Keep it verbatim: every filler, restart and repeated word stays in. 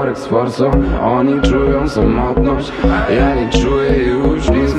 worek z forsą. Oni czują samotność, a ja nie czuję już nic.